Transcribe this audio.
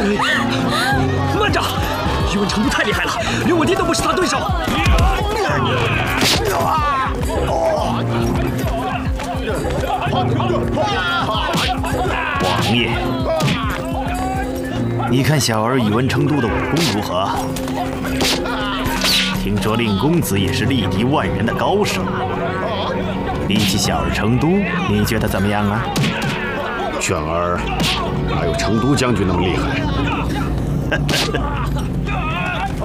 慢着，宇文成都太厉害了，连我爹都不是他对手。 王爷，你看小儿宇文成都的武功如何？听说令公子也是力敌万人的高手，比起小儿成都，你觉得怎么样啊？ 犬儿哪有成都将军那么厉害？